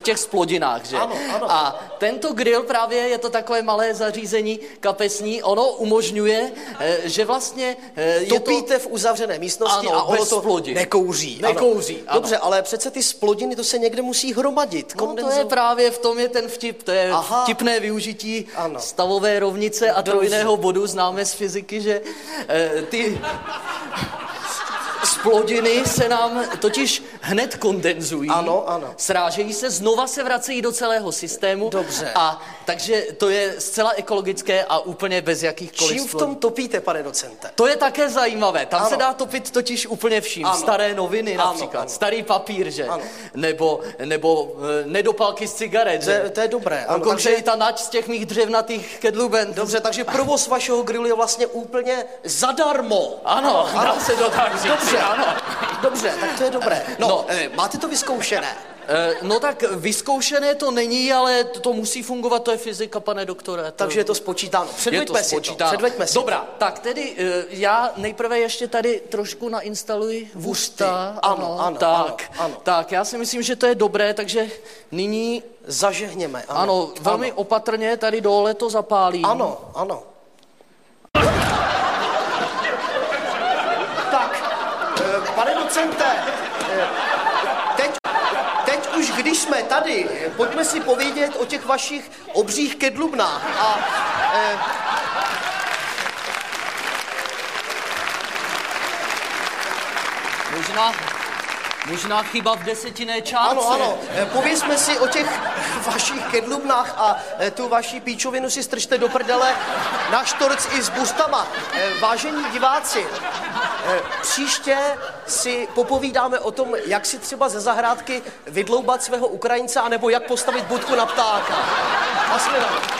těch splodinách, že? Ano, ano. A tento grill právě je to takové malé zařízení kapesní, ono umožňuje, že vlastně topíte v uzavřené místnosti ano, a ono bez to splodin. nekouří. Nekouří, ano. Dobře, ale přece ty splodiny, to se někde musí hromadit. No to je právě v tom je ten vtip, to je vtipné využití stavové rovnice a trojného bodu, známe z fyziky, že ty splodiny se nám totiž hned kondenzují, ano. srážejí se, znova se vracejí do celého systému. Dobře. A takže to je zcela ekologické a úplně bez jakýchkoliv Čím v tom topíte, pane docente? To je také zajímavé. Tam se dá topit totiž úplně vším. Ano. Staré noviny například, ano. starý papír, že? Ano. Nebo nedopalky z cigaret, že? To je dobré. Ano, takže i ta nať z těch mých dřevnatých kedluben. Dobře, takže provoz vašeho grilu je vlastně úplně zadarmo. Ano, dá se to tak říct. Dobře, ano. Dobře, tak to je dobré. Máte to vyzkoušené? No tak vyzkoušené to není, ale to musí fungovat, to je fyzika, pane doktore. Takže je to spočítáno. Předveďme si to. Dobrá, tak tedy já nejprve ještě tady trošku nainstaluji ústa. Ano. Tak, já si myslím, že to je dobré, takže nyní zažehněme. Ano, velmi opatrně tady dole to zapálím. Ano. Tak, pane docente, teď už když jsme tady, pojďme si povědět o těch vašich obřích kedlubnách a Možná chyba v desetinné čárce. Ano. Povězme si o těch vašich kedlubnách a tu vaši píčovinu si strčte do prdele na štorc i s bustama. Vážení diváci, příště si popovídáme o tom, jak si třeba ze zahrádky vydloubat svého Ukrajince, anebo jak postavit budku na ptáka. Nasledanou.